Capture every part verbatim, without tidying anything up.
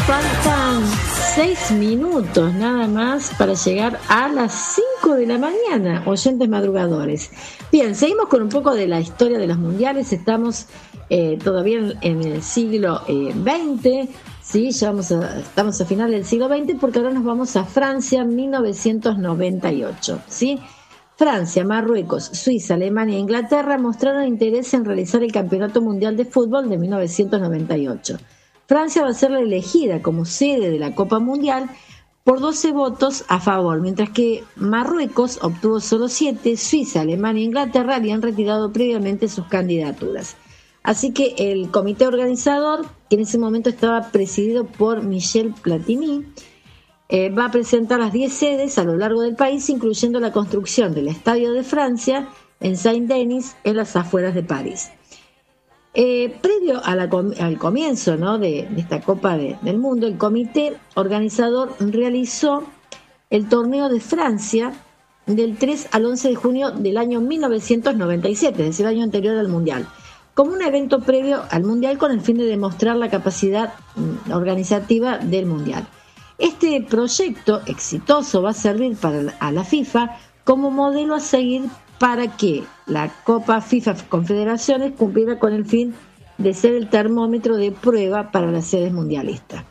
faltan seis minutos nada más para llegar a las cinco de la mañana, oyentes madrugadores. Bien, seguimos con un poco de la historia de los mundiales. Estamos eh, todavía en, en el siglo eh, veinte, ¿sí? Ya vamos a, estamos a final del siglo veinte, porque ahora nos vamos a Francia, mil novecientos noventa y ocho, ¿sí? Francia, Marruecos, Suiza, Alemania e Inglaterra mostraron interés en realizar el Campeonato Mundial de Fútbol de mil novecientos noventa y ocho. Francia va a ser la elegida como sede de la Copa Mundial por doce votos a favor, mientras que Marruecos obtuvo solo siete, Suiza, Alemania e Inglaterra habían retirado previamente sus candidaturas. Así que el comité organizador, que en ese momento estaba presidido por Michel Platini, eh, va a presentar las diez sedes a lo largo del país, incluyendo la construcción del Estadio de Francia en Saint-Denis, en las afueras de París. Eh, previo a la, al comienzo, ¿no? de, de esta Copa de, del Mundo, el comité organizador realizó el torneo de Francia del tres al once de junio del año mil novecientos noventa y siete, es decir, el año anterior al Mundial, como un evento previo al Mundial con el fin de demostrar la capacidad organizativa del Mundial. Este proyecto exitoso va a servir para la, a la FIFA como modelo a seguir para que la Copa FIFA Confederaciones cumpliera con el fin de ser el termómetro de prueba para las sedes mundialistas.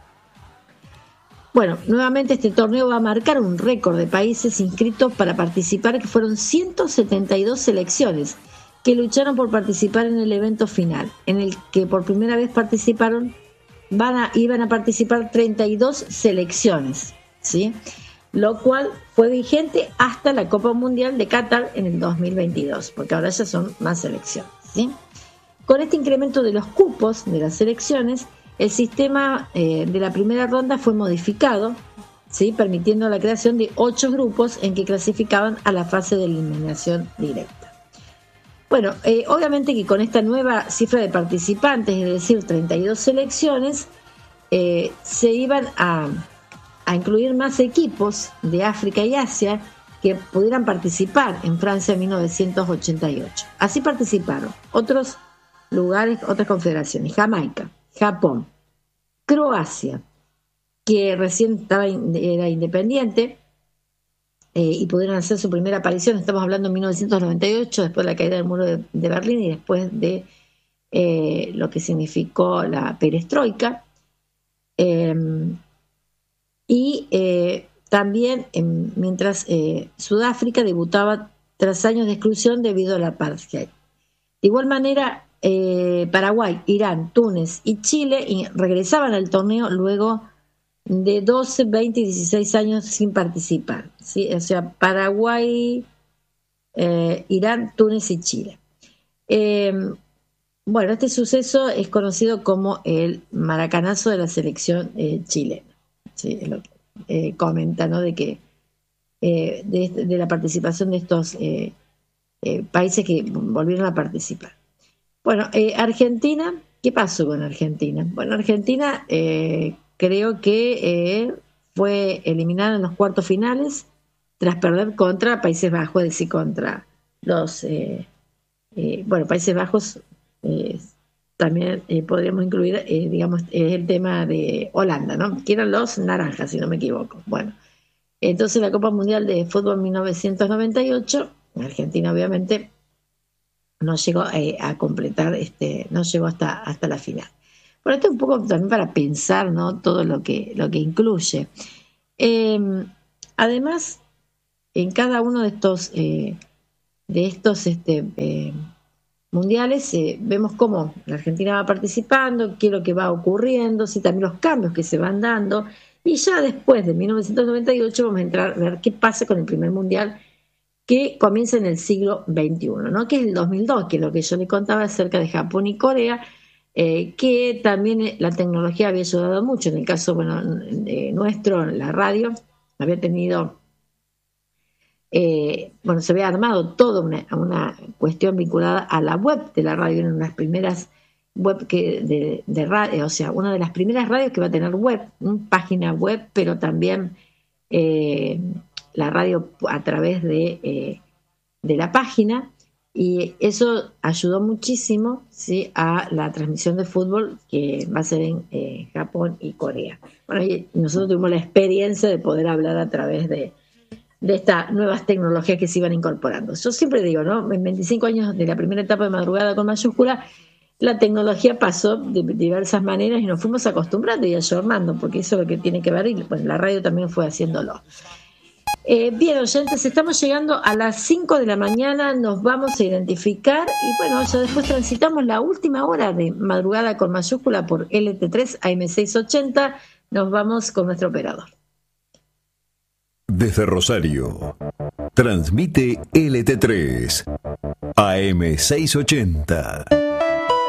Bueno, nuevamente este torneo va a marcar un récord de países inscritos para participar, que fueron ciento setenta y dos selecciones que lucharon por participar en el evento final, en el que por primera vez participaron, van a, iban a participar treinta y dos selecciones, ¿sí? Lo cual fue vigente hasta la Copa Mundial de Qatar en el dos mil veintidós, porque ahora ya son más selecciones, ¿sí? Con este incremento de los cupos de las selecciones, el sistema eh, de la primera ronda fue modificado, ¿sí? Permitiendo la creación de ocho grupos en que clasificaban a la fase de eliminación directa. Bueno, eh, obviamente que con esta nueva cifra de participantes, es decir, treinta y dos selecciones, eh, se iban a... a incluir más equipos de África y Asia que pudieran participar en Francia en mil novecientos ochenta y ocho. Así participaron otros lugares, otras confederaciones: Jamaica, Japón, Croacia, que recién estaba, era independiente, eh, y pudieron hacer su primera aparición. Estamos hablando en mil novecientos noventa y ocho, después de la caída del muro de, de Berlín y después de eh, lo que significó la perestroika. Eh, Y eh, también, eh, mientras eh, Sudáfrica debutaba tras años de exclusión debido al apartheid. De igual manera, eh, Paraguay, Irán, Túnez y Chile y regresaban al torneo luego de doce, veinte y dieciséis años sin participar, ¿sí? O sea, Paraguay, eh, Irán, Túnez y Chile. Eh, bueno, este suceso es conocido como el maracanazo de la selección eh, chilena. Sí, es lo que eh, comenta, ¿no? De que eh, de, de la participación de estos eh, eh, países que volvieron a participar. Bueno, eh, Argentina, ¿qué pasó con Argentina? Bueno, Argentina eh, creo que eh, fue eliminada en los cuartos finales tras perder contra Países Bajos, es decir, contra los eh, eh, bueno, Países Bajos. Eh, También eh, podríamos incluir, eh, digamos, eh, el tema de Holanda, ¿no? Que eran los naranjas, si no me equivoco. Bueno, entonces la Copa Mundial de Fútbol mil novecientos noventa y ocho, Argentina obviamente no llegó eh, a completar, este, no llegó hasta, hasta la final. Bueno, esto es un poco también para pensar, ¿no? Todo lo que, lo que incluye. Eh, además, en cada uno de estos, eh, de estos, este, eh, mundiales, eh, vemos cómo la Argentina va participando, qué es lo que va ocurriendo, sí, también los cambios que se van dando, y ya después de mil novecientos noventa y ocho vamos a entrar a ver qué pasa con el primer mundial que comienza en el siglo veintiuno, ¿no? Que es el dos mil dos, que es lo que yo le contaba acerca de Japón y Corea, eh, que también la tecnología había ayudado mucho. En el caso, bueno, de nuestro, la radio había tenido Eh, bueno, se había armado toda una, una cuestión vinculada a la web de la radio, en unas primeras web que de, de radio, o sea, una de las primeras radios que va a tener web, ¿no? Página web, pero también eh, la radio a través de, eh, de la página, Y eso ayudó muchísimo, ¿sí?, a la transmisión de fútbol que va a ser en eh, Japón y Corea. Bueno, y nosotros tuvimos la experiencia de poder hablar a través de, de estas nuevas tecnologías que se iban incorporando. Yo siempre digo, ¿no?, en veinticinco años de la primera etapa de Madrugada con Mayúscula, la tecnología pasó de diversas maneras y nos fuimos acostumbrando y ayornando, porque eso es lo que tiene que ver, y bueno, la radio también fue haciéndolo. Eh, bien, oyentes, estamos llegando a las cinco de la mañana, nos vamos a identificar y bueno, ya después transitamos la última hora de Madrugada con Mayúscula por L T tres A M seiscientos ochenta. Nos vamos con nuestro operador. Desde Rosario, transmite L T tres A M seiscientos ochenta.